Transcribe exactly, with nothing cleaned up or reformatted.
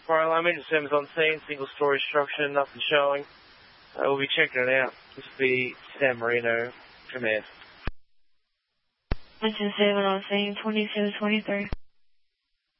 Fire alarm engine service on scene, single story structure, nothing showing. Uh, we'll be checking it out. This will be San Marino Command. Engine seven on scene, twenty-two twenty-three.